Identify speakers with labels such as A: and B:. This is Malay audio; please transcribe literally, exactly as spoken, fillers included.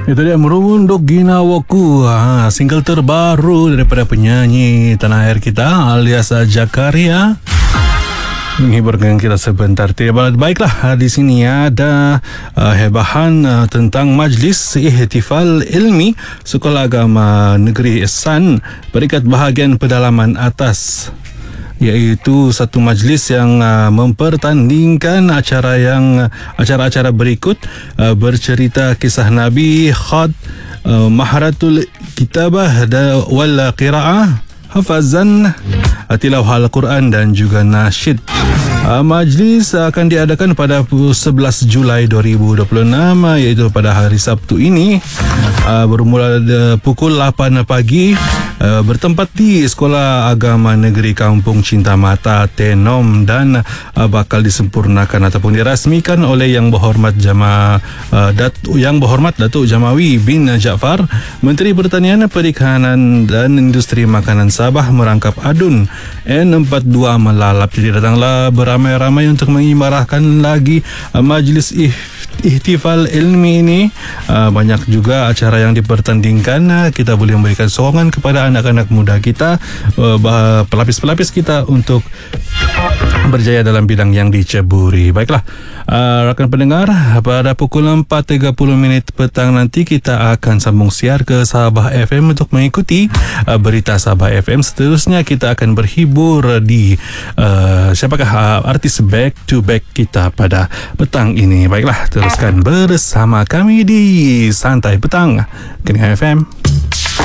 A: Itu dia Merunduk Ginawaku, ha, single terbaru daripada penyanyi tanah air kita alias Jakaria. Menghiburkan kita sebentar. Baiklah, di sini ada uh, hebahan uh, tentang Majlis Ihtifal Ilmi Sekolah Agama Negeri Ehsan Peringkat Bahagian Pedalaman Atas, iaitu satu majlis yang uh, mempertandingkan acara yang acara-acara berikut uh, bercerita kisah Nabi, khad, uh, maharatul kitabah wal qiraah, hafazan, tilawah Al-Quran dan juga nasyid. Uh, majlis akan diadakan pada sebelas Julai dua ribu dua puluh enam, iaitu pada hari Sabtu ini, uh, bermula pukul lapan pagi, uh, bertempat di Sekolah Agama Negeri Kampung Cinta Mata Tenom, dan uh, bakal disempurnakan ataupun dirasmikan oleh Yang Berhormat Jama uh, Datuk Yang Berhormat Datuk Jamawi bin Jaafar, Menteri Pertanian, Perikanan dan Industri Makanan Sabah merangkap adun N empat puluh dua melalap. Jadi datanglah beramai-ramai untuk mengimarahkan lagi uh, Majlis Ihtifal Ilmi ini. Uh, banyak juga acara yang dipertandingkan. Uh, kita boleh memberikan sokongan kepada anak-anak muda kita, uh, pelapis-pelapis kita untuk berjaya dalam bidang yang diceburi. Baiklah, uh, rakan pendengar, pada pukul empat tiga puluh minit petang nanti kita akan sambung siar ke Sabah F M untuk mengikuti uh, berita Sabah F M. Seterusnya kita akan berhibur di uh, siapakah uh, artis back to back kita pada petang ini. Baiklah, teruskan bersama kami di Santai Petang Kening F M.